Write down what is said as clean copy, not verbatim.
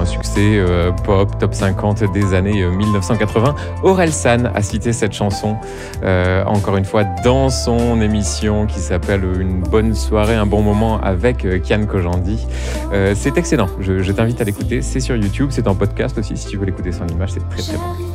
un succès pop, top 50 des années 1980. Orelsan a cité cette chanson, encore une fois, dans son émission qui s'appelle Une bonne soirée, un bon moment avec Kian Kojandi. C'est excellent, je t'invite à l'écouter, c'est sur YouTube, c'est en podcast aussi, si tu veux l'écouter sans image, c'est très très bon.